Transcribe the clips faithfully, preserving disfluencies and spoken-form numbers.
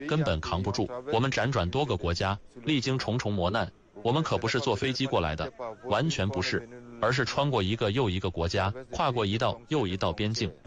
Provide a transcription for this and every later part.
根本扛不住。我们辗转多个国家，历经重重磨难，我们可不是坐飞机过来的，完全不是，而是穿过一个又一个国家，跨过一道又一道边境。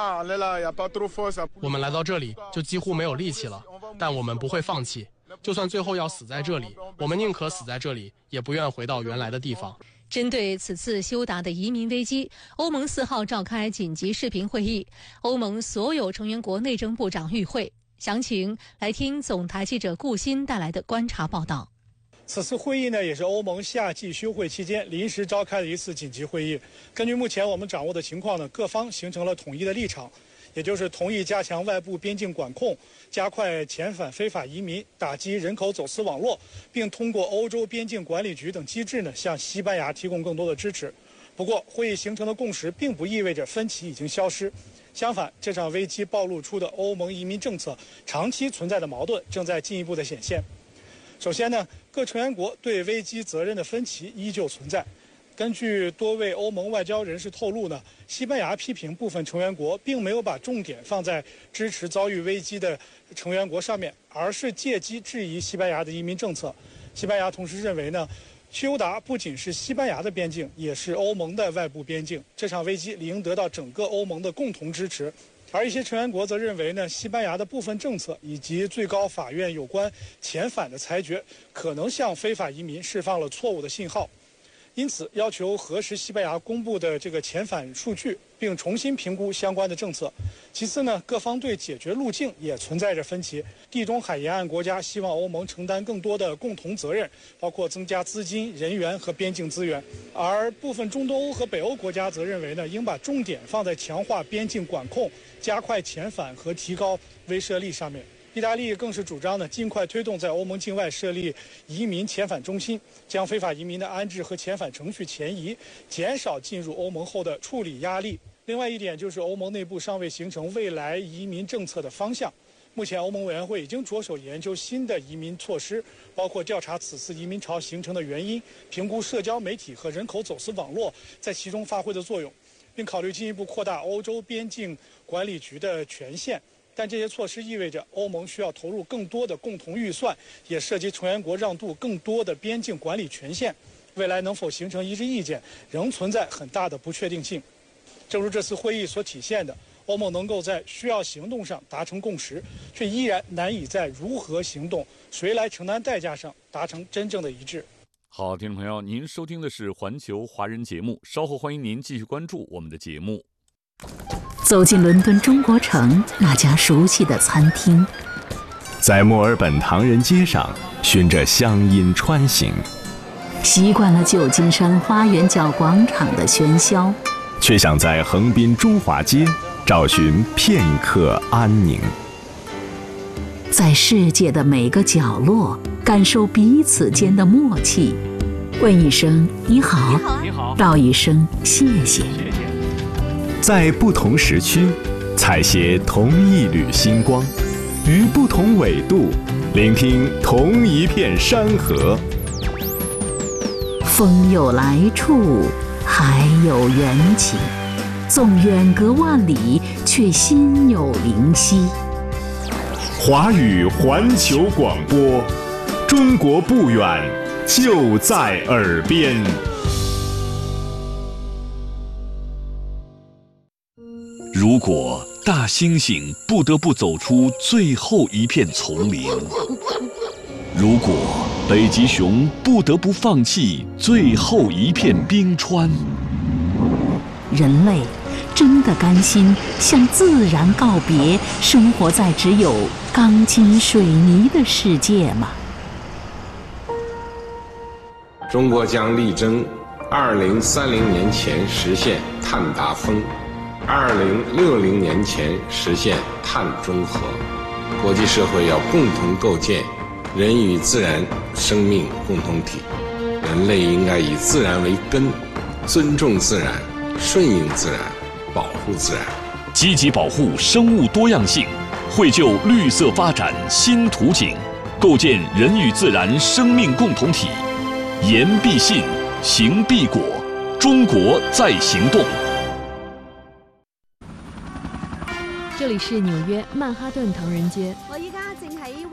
我们来到这里就几乎没有力气了，但我们不会放弃。就算最后要死在这里，我们宁可死在这里，也不愿回到原来的地方。 针对此次休达的移民危机，欧盟四号召开紧急视频会议，欧盟所有成员国内政部长与会。详情来听总台记者顾鑫带来的观察报道。 此次会议呢，也是欧盟夏季休会期间临时召开的一次紧急会议。根据目前我们掌握的情况呢，各方形成了统一的立场，也就是同意加强外部边境管控，加快遣返非法移民，打击人口走私网络，并通过欧洲边境管理局等机制呢，向西班牙提供更多的支持。不过，会议形成的共识并不意味着分歧已经消失，相反，这场危机暴露出的欧盟移民政策长期存在的矛盾正在进一步的显现。首先呢，各成员国对危机责任的分歧依旧存在。根据多位欧盟外交人士透露呢，西班牙批评部分成员国并没有把重点放在支持遭遇危机的成员国上面，而是借机质疑西班牙的移民政策。西班牙同时认为呢，休达不仅是西班牙的边境，也是欧盟的外部边境，这场危机理应得到整个欧盟的共同支持。而一些成员国则认为呢，西班牙的部分政策以及最高法院有关遣返的裁决，可能向非法移民释放了错误的信号，因此要求核实西班牙公布的这个遣返数据，并重新评估相关的政策。其次呢，各方对解决路径也存在着分歧。地中海沿岸国家希望欧盟承担更多的共同责任，包括增加资金、人员和边境资源；而部分中东欧和北欧国家则认为呢，应把重点放在强化边境管控、加快遣返和提高威慑力上面。意大利更是主张呢，尽快推动在欧盟境外设立移民遣返中心，将非法移民的安置和遣返程序前移，减少进入欧盟后的处理压力。另外一点就是欧盟内部尚未形成未来移民政策的方向。目前欧盟委员会已经着手研究新的移民措施，包括调查此次移民潮形成的原因，评估社交媒体和人口走私网络在其中发挥的作用，并考虑进一步扩大欧洲边境管理局的权限。但这些措施意味着欧盟需要投入更多的共同预算，也涉及成员国让渡更多的边境管理权限。未来能否形成一致意见，仍存在很大的不确定性。正如这次会议所体现的，欧盟能够在需要行动上达成共识，却依然难以在如何行动、谁来承担代价上达成真正的一致。 好，听众朋友，您收听的是环球华人节目，稍后欢迎您继续关注我们的节目。 走进伦敦中国城那家熟悉的餐厅， 在墨尔本唐人街上循着乡音穿行， 习惯了旧金山花园角广场的喧嚣， 却想在横滨中华街找寻片刻安宁。 在世界的每个角落感受彼此间的默契，问一声你好， 你好， 道一声谢谢。 在不同时区采撷同一缕星光，于不同纬度聆听同一片山河。 风有来处，海有缘起，纵远隔万里，却心有灵犀。 华语环球广播，中国不远，就在耳边。 如果大猩猩不得不走出最后一片丛林，如果北极熊不得不放弃最后一片冰川， 人类真的甘心向自然告别，生活在只有钢筋水泥的世界吗？ 中国将力争二零三零年前实现碳达峰，二零六零年前实现碳中和。国际社会要共同构建人与自然生命共同体，人类应该以自然为根，尊重自然，顺应自然，保护自然， 积极保护生物多样性，绘就绿色发展新图景，构建人与自然生命共同体。言必信，行必果，中国在行动。 这里是纽约曼哈顿唐人街。 我依家正喺